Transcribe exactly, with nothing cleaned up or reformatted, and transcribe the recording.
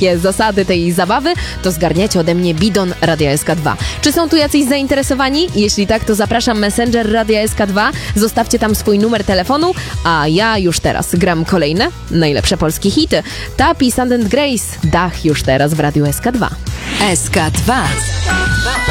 wszystkie zasady tej zabawy, to zgarniacie ode mnie bidon Radia S K dwa. Czy są tu jacyś zainteresowani? Jeśli tak, to zapraszam Messenger Radia S K dwa. Zostawcie tam swój numer telefonu, a ja już teraz gram kolejne najlepsze polskie hity. Tapi, Sand and Grace, Dach już teraz w Radiu S K dwa. S K dwa.